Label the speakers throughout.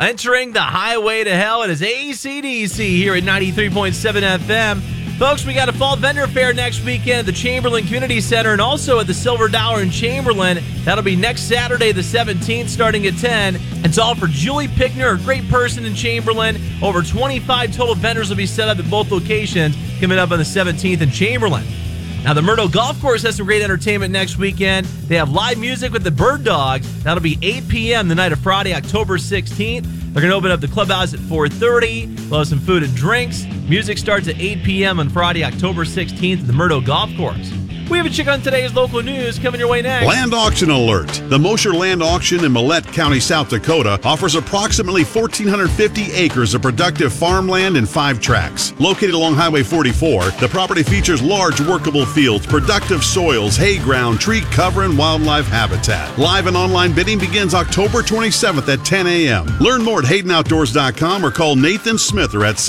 Speaker 1: Entering the highway to hell, it is AC/DC here at 93.7 FM. Folks, we got a fall vendor fair next weekend at the Chamberlain Community Center and also at the Silver Dollar in Chamberlain. That'll be next Saturday, the 17th, starting at 10. It's all for Julie Pickner, a great person in Chamberlain. Over 25 total vendors will be set up at both locations coming up on the 17th in Chamberlain. Now, the Myrtle Golf Course has some great entertainment next weekend. They have live music with the Bird Dogs. That'll be 8 p.m. the night of Friday, October 16th. They're going to open up the clubhouse at 4:30. They'll have some food and drinks. Music starts at 8 p.m. on Friday, October 16th at the Myrtle Golf Course. We have a check on today's local news coming your way next.
Speaker 2: Land auction alert. The Mosher Land Auction in Millette County, South Dakota offers approximately 1,450 acres of productive farmland and 5 tracts. Located along Highway 44, the property features large workable fields, productive soils, hay ground, tree cover, and wildlife habitat. Live and online bidding begins October 27th at 10 a.m. Learn more at HaydenOutdoors.com or call Nathan Smither at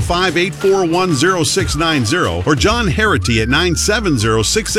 Speaker 2: 605-841-0690 or John Harity at 970-685-0645.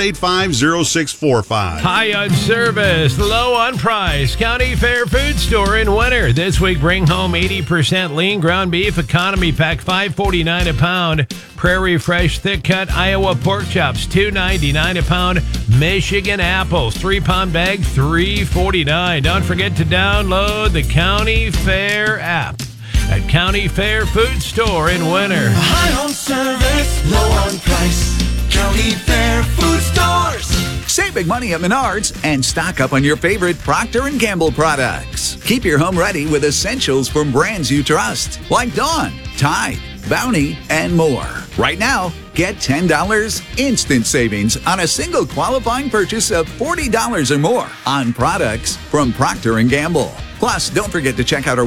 Speaker 3: High on service, low on price. County Fair Food Store in winter. This week, bring home 80% lean ground beef economy pack, $5.49 a pound. Prairie Fresh thick cut Iowa pork chops, $2.99 a pound. Michigan apples, 3-pound bag, $3.49. Don't forget to download the County Fair app at County Fair Food Store in winter.
Speaker 4: High on service, low on price. County Fair Food Stores.
Speaker 5: Save big money at Menards and stock up on your favorite Procter & Gamble products. Keep your home ready with essentials from brands you trust, like Dawn, Tide, Bounty, and more. Right now, get $10 instant savings on a single qualifying purchase of $40 or more on products from Procter & Gamble. Plus, don't forget to check out our